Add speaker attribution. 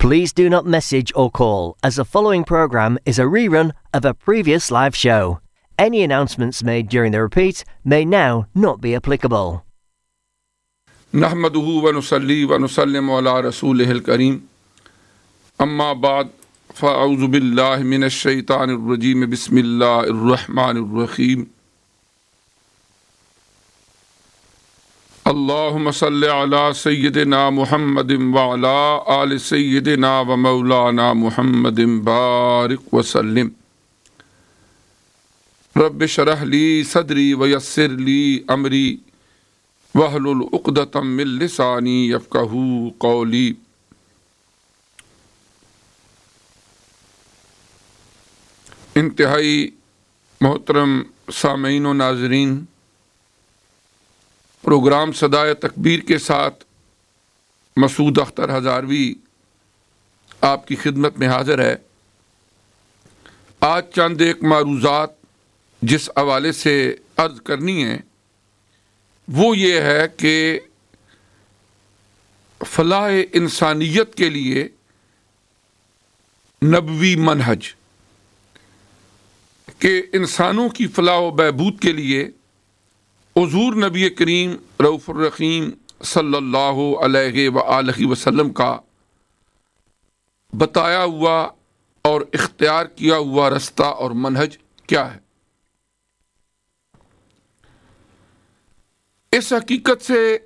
Speaker 1: Please do not message or call, as the following program is a rerun of a previous live show. Any announcements made during the repeat may now not be applicable.
Speaker 2: نحمده ونصلي ونسلم على رسوله الكريم أما بعد فأعوذ بالله من الشيطان الرجيم بسم الله الرحمن الرحيم اللهم صل على سيدنا محمد وعلى آل سيدنا ومولانا محمد بارك وسلم رب اشرح لي صدري ويسر لي أمري واحلل عقدۃ من لسانی یفقہوا قولی۔ انتہائی محترم سامعین و ناظرین، پروگرام صدائے تکبیر کے ساتھ مسعود اختر ہزاروی آپ کی خدمت میں حاضر ہے۔ آج چند ایک معروضات جس حوالے سے عرض کرنی ہے وہ یہ ہے کہ فلاح انسانیت کے لیے نبوی منہج، کہ انسانوں کی فلاح و بہبود کے لیے حضور نبی کریم رؤوف الرحیم صلی اللہ علیہ وآلہ وسلم کا بتایا ہوا اور اختیار کیا ہوا رستہ اور منہج کیا ہے۔ اس حقیقت سے